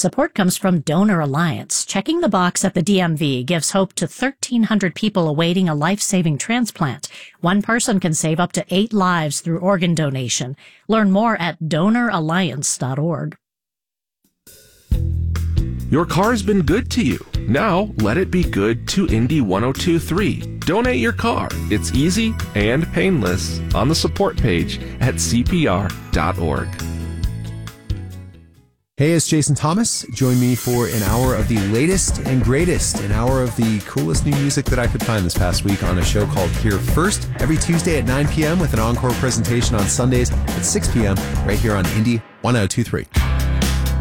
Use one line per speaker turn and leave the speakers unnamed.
Support comes from Donor Alliance. Checking the box at the DMV gives hope to 1,300 people awaiting a life-saving transplant. One person can save up to 8 lives through organ donation. Learn more at donoralliance.org.
Your car's been good to you. Now let it be good to Indy 102.3. Donate your car. It's easy and painless on the support page at cpr.org.
Hey, it's Jason Thomas. Join me for an hour of the latest and greatest, an hour of the coolest new music that I could find this past week on a show called Here First, every Tuesday at 9 p.m. with an encore presentation on Sundays at 6 p.m. right here on Indy 102.3.